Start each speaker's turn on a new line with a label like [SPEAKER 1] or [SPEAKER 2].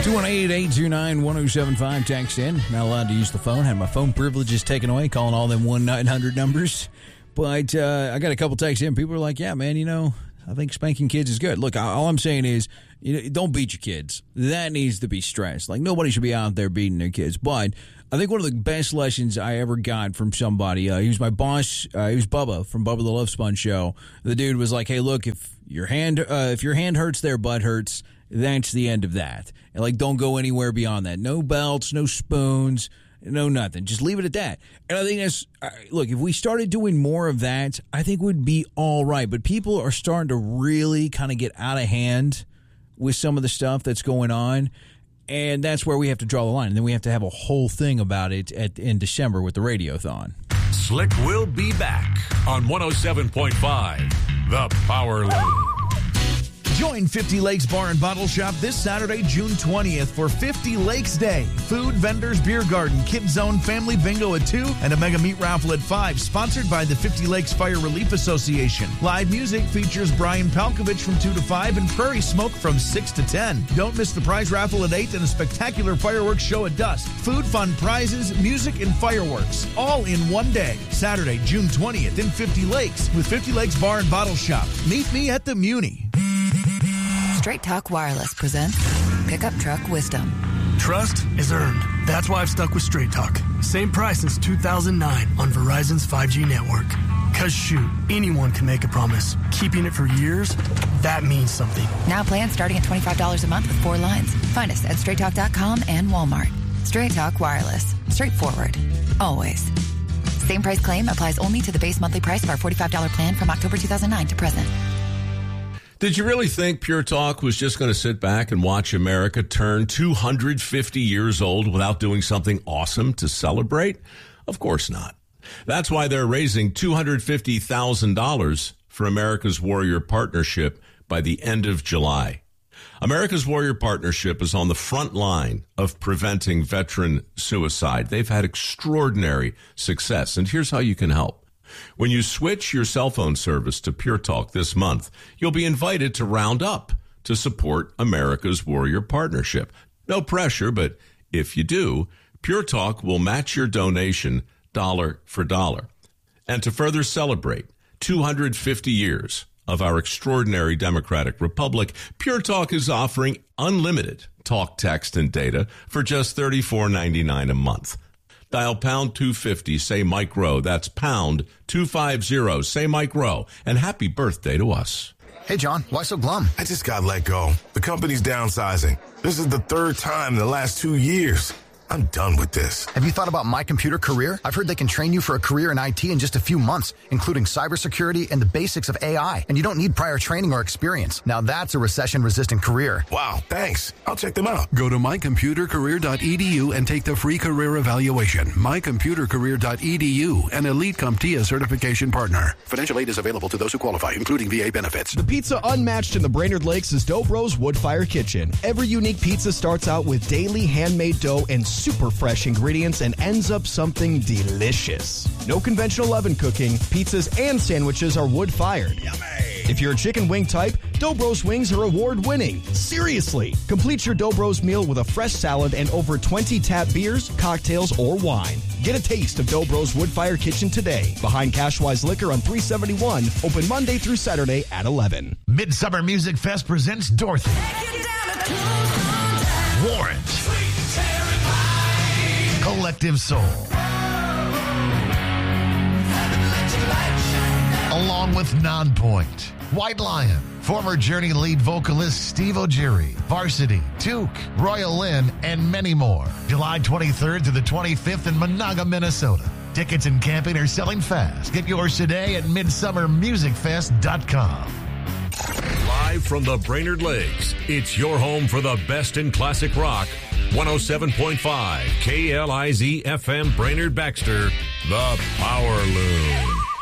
[SPEAKER 1] 218-829-1075. Text in. Not allowed to use the phone. Had my phone privileges taken away, calling all them 1-900 numbers. But I got a couple texts in. People are like, yeah, man, I think spanking kids is good. Look, all I'm saying is, don't beat your kids. That needs to be stressed. Like, nobody should be out there beating their kids. But I think one of the best lessons I ever got from somebody, he was my boss. He was Bubba from Bubba the Love Sponge Show. The dude was like, hey, look, if your hand hurts, their butt hurts. That's the end of that. And, like, don't go anywhere beyond that. No belts, no spoons, no nothing. Just leave it at that. And I think that's, look, if we started doing more of that, I think we'd be all right. But people are starting to really kind of get out of hand with some of the stuff that's going on. And that's where we have to draw the line. And then we have to have a whole thing about it in December with the Radiothon.
[SPEAKER 2] Slick will be back on 107.5, The Power Loom.
[SPEAKER 3] Join 50 Lakes Bar and Bottle Shop this Saturday, June 20th for 50 Lakes Day. Food, vendors, beer garden, Kids Zone, family bingo at 2, and a mega meat raffle at 5, sponsored by the 50 Lakes Fire Relief Association. Live music features Brian Palkovich from 2 to 5 and Prairie Smoke from 6 to 10. Don't miss the prize raffle at 8 and a spectacular fireworks show at dusk. Food, fun, prizes, music, and fireworks, all in one day. Saturday, June 20th in 50 Lakes with 50 Lakes Bar and Bottle Shop. Meet me at the Muni.
[SPEAKER 4] Straight Talk Wireless presents Pickup Truck Wisdom.
[SPEAKER 5] Trust is earned. That's why I've stuck with Straight Talk. Same price since 2009 on Verizon's 5G network. Cause shoot, anyone can make a promise. Keeping it for years, that means something.
[SPEAKER 4] Now plans starting at $25 a month with 4 lines. Find us at straighttalk.com and Walmart. Straight Talk Wireless. Straightforward. Always. Same price claim applies only to the base monthly price of our $45 plan from October 2009 to present.
[SPEAKER 6] Did you really think Pure Talk was just going to sit back and watch America turn 250 years old without doing something awesome to celebrate? Of course not. That's why they're raising $250,000 for America's Warrior Partnership by the end of July. America's Warrior Partnership is on the front line of preventing veteran suicide. They've had extraordinary success, and here's how you can help. When you switch your cell phone service to Pure Talk this month, you'll be invited to round up to support America's Warrior Partnership. No pressure, but if you do, Pure Talk will match your donation dollar for dollar. And to further celebrate 250 years of our extraordinary democratic republic, Pure Talk is offering unlimited talk, text, and data for just $34.99 a month. Dial pound 250, say Mike Rowe. That's pound 250, say Mike Rowe. And happy birthday to us.
[SPEAKER 7] Hey, John, why so glum?
[SPEAKER 8] I just got let go. The company's downsizing. This is the 3rd time in the last 2 years. I'm done with this.
[SPEAKER 7] Have you thought about My Computer Career? I've heard they can train you for a career in IT in just a few months, including cybersecurity and the basics of AI. And you don't need prior training or experience. Now that's a recession-resistant career.
[SPEAKER 8] Wow, thanks. I'll check them out.
[SPEAKER 9] Go to mycomputercareer.edu and take the free career evaluation. Mycomputercareer.edu, an Elite CompTIA certification partner. Financial aid is available to those who qualify, including VA benefits.
[SPEAKER 10] The pizza unmatched in the Brainerd Lakes is Dobro's Wood Fire Kitchen. Every unique pizza starts out with daily handmade dough and super fresh ingredients and ends up something delicious. No conventional oven cooking, pizzas and sandwiches are wood-fired. Yummy! If you're a chicken wing type, Dobro's wings are award-winning. Seriously! Complete your Dobro's meal with a fresh salad and over 20 tap beers, cocktails, or wine. Get a taste of Dobro's Wood Fire Kitchen today. Behind Cashwise Liquor on 371, open Monday through Saturday at 11.
[SPEAKER 3] Midsummer Music Fest presents Dorothy, Warrant, Collective Soul, along with Nonpoint, White Lion, former Journey lead vocalist Steve O'Geary, Varsity, Took, Royal Lynn, and many more. July 23rd to the 25th in Monaga, Minnesota. Tickets and camping are selling fast. Get yours today at midsummermusicfest.com.
[SPEAKER 2] Live from the Brainerd Lakes, it's your home for the best in classic rock. 107.5 KLIZ FM Brainerd Baxter, The Power Loom.